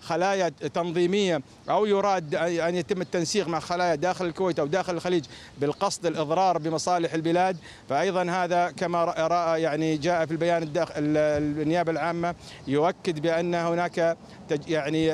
خلايا تنظيمية أو يراد أن يتم التنسيق مع خلايا داخل الكويت أو داخل الخليج بالقصد الإضرار بمصالح البلاد، فأيضا هذا كما رأى يعني جاء في البيان النيابة العامة يؤكد بأن هناك يعني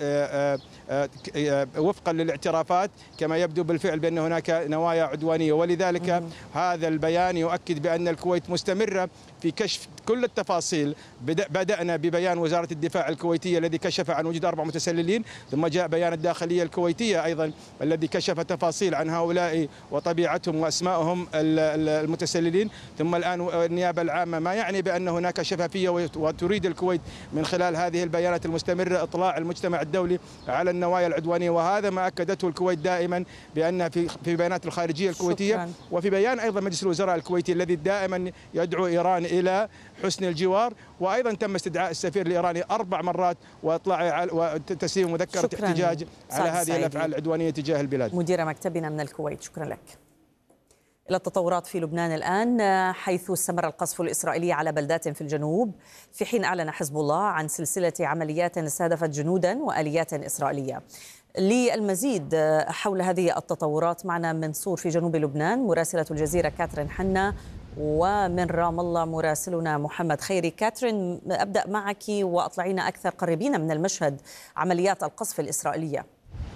وفقا للاعترافات كما يبدو بالفعل بأن هناك نوايا عدوانية، ولذلك هذا البيان يؤكد بأن الكويت مستمرة في كشف كل التفاصيل. بدأنا ببيان وزارة الدفاع الكويتية الذي كشف عن وجود 4 متسللين، ثم جاء بيان الداخلية الكويتية أيضا الذي كشف تفاصيل عن هؤلاء وطبيعتهم وأسمائهم المتسللين، ثم الآن النيابة العامة، ما يعني بأن هناك شفافية وتريد الكويت من خلال هذه البيانات المستمرة إطلاع المجتمع الدولي على النوايا العدوانية. وهذا ما أكدته الكويت دائما بأن في بيانات الخارجية الكويتية شكرا. وفي بيان أيضا مجلس الوزراء الكويتي الذي دائما يدعو إيران إلى حسن الجوار، وأيضا تم استدعاء السفير الإيراني 4 مرات وإطلاعه وتسليم مذكرة احتجاج على هذه الأفعال العدوانية تجاه البلاد. مدير مكتبنا من الكويت، شكرا لك. إلى التطورات في لبنان الآن، حيث استمر القصف الإسرائيلي على بلدات في الجنوب، في حين أعلن حزب الله عن سلسلة عمليات استهدفت جنودا وآليات إسرائيلية. للمزيد حول هذه التطورات معنا من صور في جنوب لبنان مراسلة الجزيرة كاترين حنا، ومن رام الله مراسلنا محمد خيري. كاترين، أبدأ معك وأطلعينا أكثر، قريبين من المشهد عمليات القصف الإسرائيلية.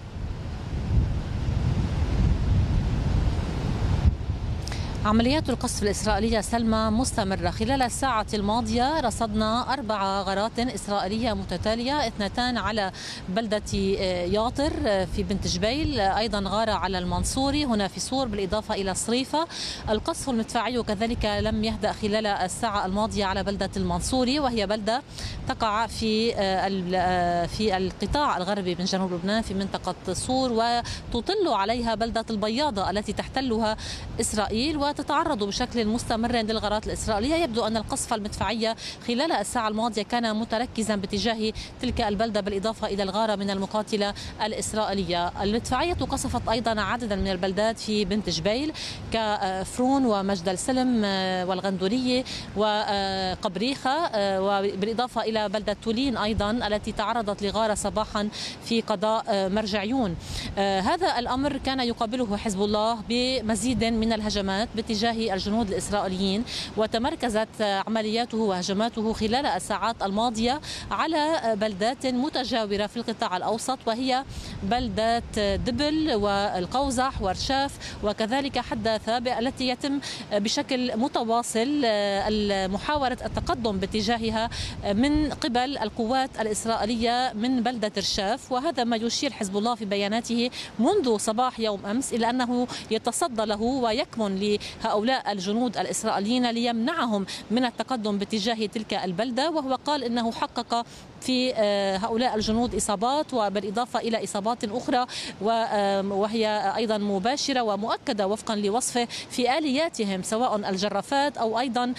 عمليات القصف الإسرائيلية سلمى مستمرة. خلال الساعة الماضية رصدنا 4 غارات إسرائيلية متتالية، 2 على بلدة ياطر في بنت جبيل، أيضا غارة على المنصوري هنا في صور، بالإضافة إلى صريفة. القصف المدفعي كذلك لم يهدأ خلال الساعة الماضية على بلدة المنصوري، وهي بلدة تقع في القطاع الغربي من جنوب لبنان في منطقة صور، وتطل عليها بلدة البياضة التي تحتلها إسرائيل وتتعرض بشكل مستمر للغارات الإسرائيلية. يبدو أن القصف المدفعية خلال الساعة الماضية كان متركزا باتجاه تلك البلدة، بالإضافة إلى الغارة من المقاتلة الإسرائيلية. المدفعية قصفت أيضا عددا من البلدات في بنت جبيل كفرون ومجد السلم والغندورية وقبريخة، وبالإضافة إلى بلدة تولين أيضا التي تعرضت لغارة صباحا في قضاء مرجعيون. هذا الأمر كان يقابله حزب الله بمزيد من الهجمات باتجاه الجنود الإسرائيليين، وتمركزت عملياته وهجماته خلال الساعات الماضية على بلدات متجاورة في القطاع الأوسط، وهي بلدات دبل والقوزح ورشاف وكذلك حدة ثابئ، التي يتم بشكل متواصل محاولة التقدم باتجاهها من قبل القوات الإسرائيلية من بلدة رشاف. وهذا ما يشير حزب الله في بياناته منذ صباح يوم أمس إلى أنه يتصدى له ويكمن لهؤلاء الجنود الإسرائيليين ليمنعهم من التقدم باتجاه تلك البلدة. وهو قال إنه حقق في هؤلاء الجنود إصابات، وبالإضافة إلى إصابات أخرى وهي أيضا مباشرة ومؤكدة وفقا لوصفه في آلياتهم، سواء الجرافات أو أيضا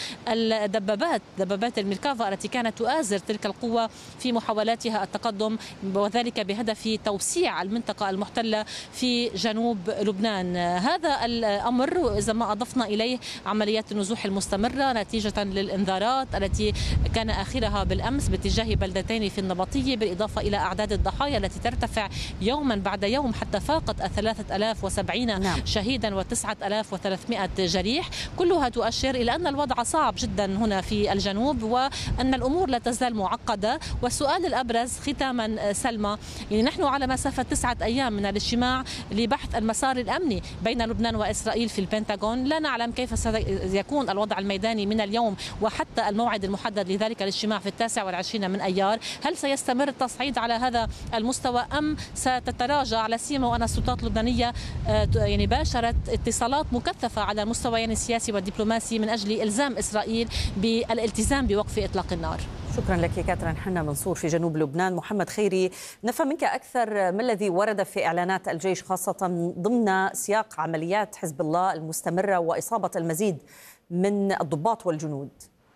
دبابات الميركافا التي كانت تؤازر تلك القوة في محاولاتها التقدم، وذلك بهدف توسيع المنطقة المحتلة في جنوب لبنان. هذا الأمر إذا ما أضفنا إليه عمليات النزوح المستمرة نتيجة للإنذارات التي كان آخرها بالأمس باتجاه بلدتين في النبطية، بالإضافة إلى أعداد الضحايا التي ترتفع يوما بعد يوم حتى فاقت 3070 شهيدا و9300 جريح، كلها تؤشر إلى أن الوضع صعب جدا هنا في الجنوب وأن الأمور لا تزال معقدة. والسؤال الأبرز ختاما سلمى، يعني نحن على مسافة 9 أيام من الاجتماع لبحث المسار الأمني بين لبنان وإسرائيل في البنتاغون، لا نعلم كيف سيكون الوضع الميداني من اليوم وحتى الموعد المحدد لذلك الاجتماع في 29 من أيار. هل سيستمر التصعيد على هذا المستوى أم ستتراجع، على سيما وأن السلطات اللبنانية يعني باشرت اتصالات مكثفة على المستويين السياسي والدبلوماسي من أجل إلزام إسرائيل بالالتزام بوقف إطلاق النار؟ شكرا لك كاترين حنا منصور في جنوب لبنان. محمد خيري، نفهم منك أكثر ما الذي ورد في إعلانات الجيش خاصة ضمن سياق عمليات حزب الله المستمرة وإصابة المزيد من الضباط والجنود؟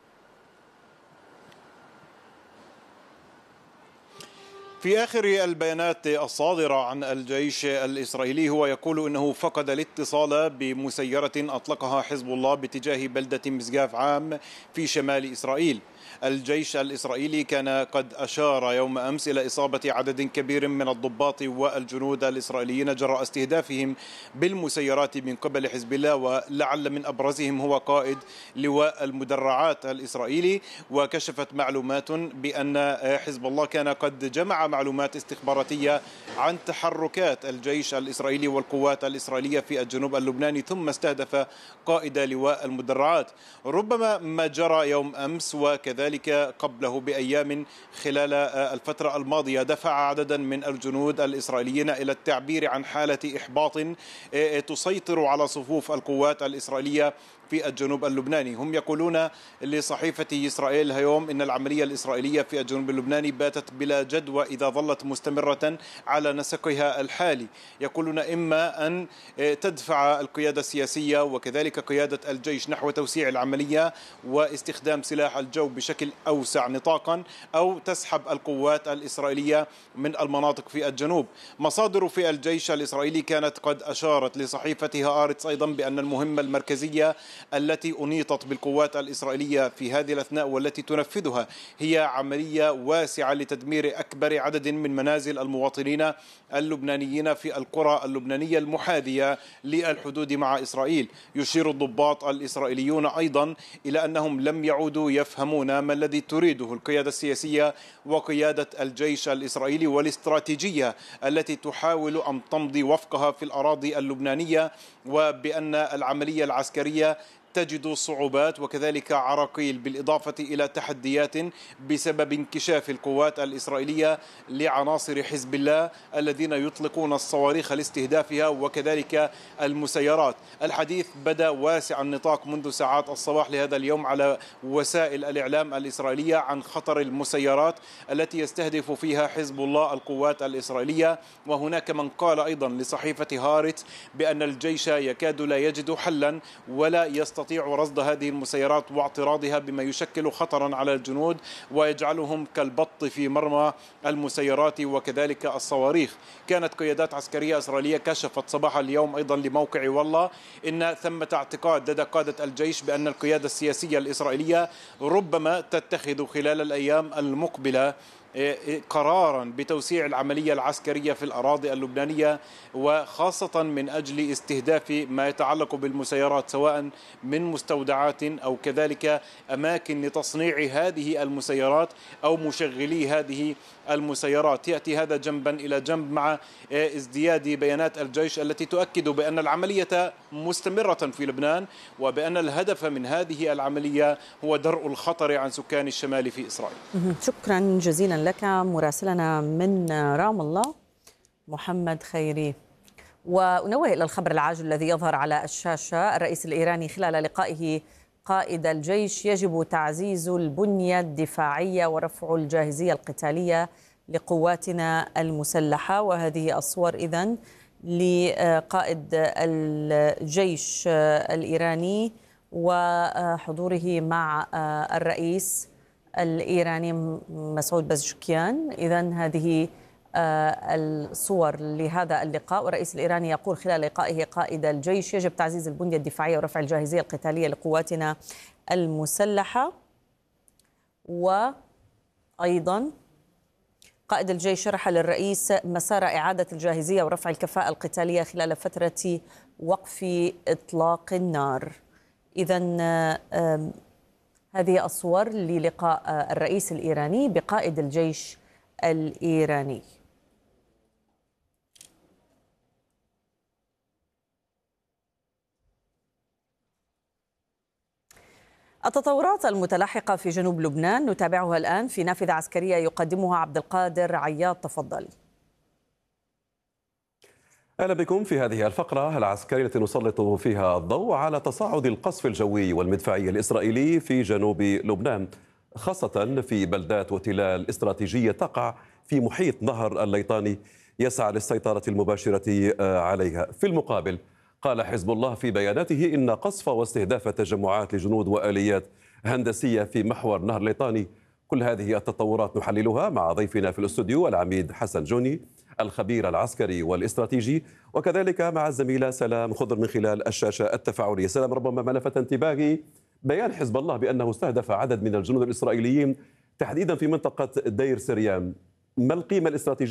في آخر البيانات الصادرة عن الجيش الإسرائيلي هو يقول أنه فقد الاتصال بمسيرة أطلقها حزب الله باتجاه بلدة مسقاف عام في شمال إسرائيل. الجيش الإسرائيلي كان قد أشار يوم أمس إلى إصابة عدد كبير من الضباط والجنود الإسرائيليين جراء استهدافهم بالمسيرات من قبل حزب الله، ولعل من أبرزهم هو قائد لواء المدرعات الإسرائيلي. وكشفت معلومات بأن حزب الله كان قد جمع معلومات استخباراتية عن تحركات الجيش الإسرائيلي والقوات الإسرائيلية في الجنوب اللبناني، ثم استهدف قائد لواء المدرعات. ربما ما جرى يوم أمس وكذلك قبله بأيام خلال الفترة الماضية دفع عددا من الجنود الإسرائيليين إلى التعبير عن حالة إحباط تسيطر على صفوف القوات الإسرائيلية في الجنوب اللبناني. هم يقولون لصحيفة إسرائيل اليوم إن العملية الإسرائيلية في الجنوب اللبناني باتت بلا جدوى إذا ظلت مستمرة على نسقها الحالي. يقولون إما أن تدفع القيادة السياسية وكذلك قيادة الجيش نحو توسيع العملية واستخدام سلاح الجو بشكل أوسع نطاقا، أو تسحب القوات الإسرائيلية من المناطق في الجنوب. مصادر في الجيش الإسرائيلي كانت قد أشارت لصحيفة هآرتس أيضا بأن المهمة المركزية التي أنيطت بالقوات الإسرائيلية في هذه الأثناء والتي تنفذها هي عملية واسعة لتدمير أكبر عدد من منازل المواطنين اللبنانيين في القرى اللبنانية المحاذية للحدود مع إسرائيل. يشير الضباط الإسرائيليون أيضا إلى أنهم لم يعودوا يفهمون ما الذي تريده القيادة السياسية وقيادة الجيش الإسرائيلي والاستراتيجية التي تحاول أن تمضي وفقها في الأراضي اللبنانية، وبأن العملية العسكرية تجد صعوبات وكذلك عراقيل، بالإضافة إلى تحديات بسبب انكشاف القوات الإسرائيلية لعناصر حزب الله الذين يطلقون الصواريخ لاستهدافها وكذلك المسيرات. الحديث بدأ واسع النطاق منذ ساعات الصباح لهذا اليوم على وسائل الإعلام الإسرائيلية عن خطر المسيرات التي يستهدف فيها حزب الله القوات الإسرائيلية. وهناك من قال أيضا لصحيفة هارتس بأن الجيش يكاد لا يجد حلا ولا يستطيع رصد هذه المسيرات واعتراضها بما يشكل خطرا على الجنود ويجعلهم كالبط في مرمى المسيرات وكذلك الصواريخ. كانت قيادات عسكرية إسرائيلية كشفت صباح اليوم أيضا لموقع والله إن ثمة اعتقاد لدى قادة الجيش بأن القيادة السياسية الإسرائيلية ربما تتخذ خلال الأيام المقبلة قرارا بتوسيع العملية العسكرية في الأراضي اللبنانية، وخاصة من أجل استهداف ما يتعلق بالمسيرات سواء من مستودعات أو كذلك أماكن لتصنيع هذه المسيرات أو مشغلي هذه المسيرات. يأتي هذا جنبا إلى جنب مع ازدياد بيانات الجيش التي تؤكد بأن العملية مستمرة في لبنان وبأن الهدف من هذه العملية هو درء الخطر عن سكان الشمال في إسرائيل. شكرا جزيلا لك مراسلنا من رام الله محمد خيري. ونوه إلى الخبر العاجل الذي يظهر على الشاشة. الرئيس الإيراني خلال لقائه قائد الجيش: يجب تعزيز البنية الدفاعية ورفع الجاهزية القتالية لقواتنا المسلحة. وهذه الصور إذن لقائد الجيش الإيراني وحضوره مع الرئيس الإيراني مسعود بزشكيان. إذن هذه الصور لهذا اللقاء. والرئيس الإيراني يقول خلال لقائه قائد الجيش: يجب تعزيز البنية الدفاعية ورفع الجاهزية القتالية لقواتنا المسلحة. وأيضا قائد الجيش شرح للرئيس مسار إعادة الجاهزية ورفع الكفاءة القتالية خلال فترة وقف إطلاق النار. إذن هذه الصور للقاء الرئيس الإيراني بقائد الجيش الإيراني. التطورات المتلاحقة في جنوب لبنان نتابعها الآن في نافذة عسكرية يقدمها عبد القادر عياض. تفضل. أهلا بكم في هذه الفقرة العسكرية التي نسلط فيها الضوء على تصاعد القصف الجوي والمدفعي الإسرائيلي في جنوب لبنان، خاصة في بلدات وتلال استراتيجية تقع في محيط نهر الليطاني يسعى للسيطرة المباشرة عليها. في المقابل قال حزب الله في بياناته إن قصف واستهداف تجمعات لجنود وآليات هندسية في محور نهر الليطاني. كل هذه التطورات نحللها مع ضيفنا في الاستوديو العميد حسن جوني الخبير العسكري والاستراتيجي، وكذلك مع الزميلة سلام خضر من خلال الشاشة التفاعلية. سلام، ربما ما لفت انتباهي بيان حزب الله بأنه استهدف عدد من الجنود الإسرائيليين تحديدا في منطقة دير سريان، ما القيمة الاستراتيجية